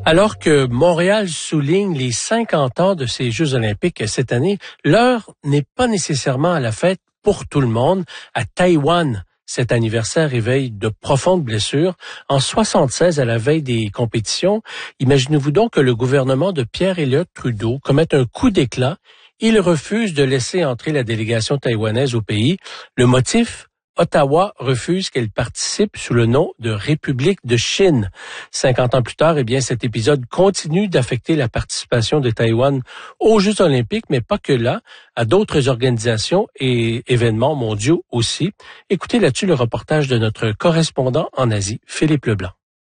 Alors que Montréal souligne les 50 ans de ces Jeux olympiques cette année, l'heure n'est pas nécessairement à la fête pour tout le monde. À Taïwan, cet anniversaire réveille de profondes blessures. En 76, à la veille des compétitions, imaginez-vous donc que le gouvernement de Pierre Elliott Trudeau commette un coup d'éclat. Il refuse de laisser entrer la délégation taïwanaise au pays. Le motif? Ottawa refuse qu'elle participe sous le nom de République de Chine. 50 ans plus tard, cet épisode continue d'affecter la participation de Taïwan aux Jeux olympiques, mais pas que là, à d'autres organisations et événements mondiaux aussi. Écoutez là-dessus le reportage de notre correspondant en Asie, Philippe Leblanc.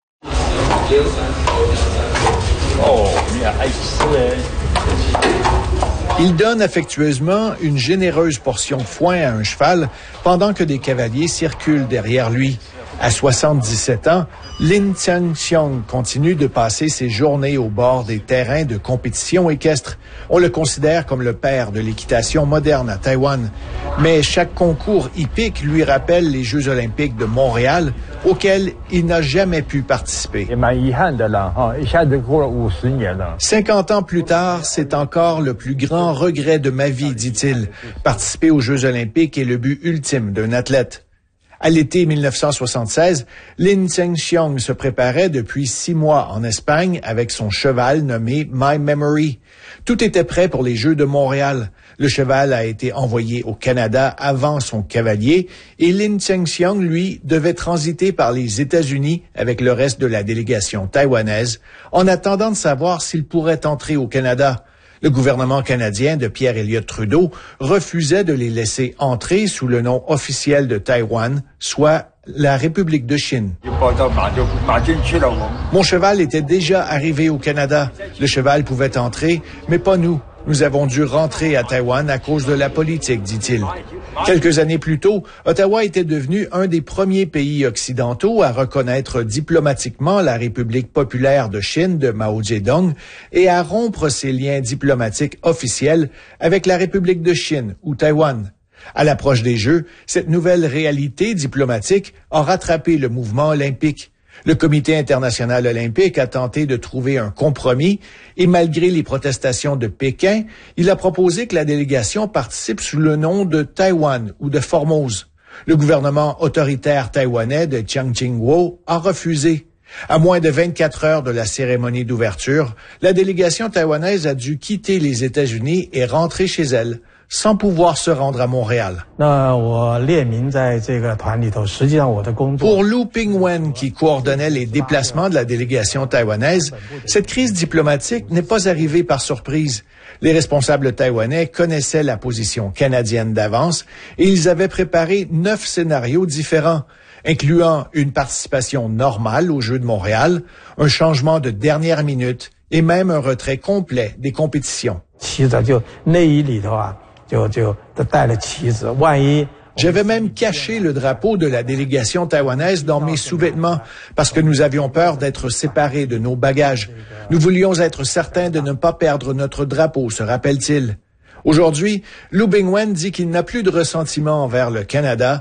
Il donne affectueusement une généreuse portion de foin à un cheval pendant que des cavaliers circulent derrière lui. À 77 ans, Lin Xiang continue de passer ses journées au bord des terrains de compétition équestre. On le considère comme le père de l'équitation moderne à Taïwan. Mais chaque concours hippique lui rappelle les Jeux olympiques de Montréal, auxquels il n'a jamais pu participer. 50 ans plus tard, c'est encore le plus grand regret de ma vie, dit-il. Participer aux Jeux olympiques est le but ultime d'un athlète. À l'été 1976, Lin Xiang se préparait depuis 6 mois en Espagne avec son cheval nommé My Memory. Tout était prêt pour les Jeux de Montréal. Le cheval a été envoyé au Canada avant son cavalier et Lin Xiang, lui, devait transiter par les États-Unis avec le reste de la délégation taïwanaise en attendant de savoir s'il pourrait entrer au Canada. Le gouvernement canadien de Pierre Elliott Trudeau refusait de les laisser entrer sous le nom officiel de Taïwan, soit la République de Chine. Mon cheval était déjà arrivé au Canada. Le cheval pouvait entrer, mais pas nous. Nous avons dû rentrer à Taïwan à cause de la politique, dit-il. Quelques années plus tôt, Ottawa était devenu un des premiers pays occidentaux à reconnaître diplomatiquement la République populaire de Chine de Mao Zedong et à rompre ses liens diplomatiques officiels avec la République de Chine ou Taïwan. À l'approche des Jeux, cette nouvelle réalité diplomatique a rattrapé le mouvement olympique. Le Comité international olympique a tenté de trouver un compromis et malgré les protestations de Pékin, il a proposé que la délégation participe sous le nom de Taïwan ou de Formose. Le gouvernement autoritaire taïwanais de Chiang Ching-kuo a refusé. À moins de 24 heures de la cérémonie d'ouverture, la délégation taïwanaise a dû quitter les États-Unis et rentrer chez elle, sans pouvoir se rendre à Montréal. Pour Lu Pingwen, qui coordonnait les déplacements de la délégation taïwanaise, cette crise diplomatique n'est pas arrivée par surprise. Les responsables taïwanais connaissaient la position canadienne d'avance et ils avaient préparé 9 scénarios différents, incluant une participation normale aux Jeux de Montréal, un changement de dernière minute et même un retrait complet des compétitions. J'avais même caché le drapeau de la délégation taïwanaise dans mes sous-vêtements parce que nous avions peur d'être séparés de nos bagages. Nous voulions être certains de ne pas perdre notre drapeau, se rappelle-t-il. Aujourd'hui, Lu Pingwen dit qu'il n'a plus de ressentiment envers le Canada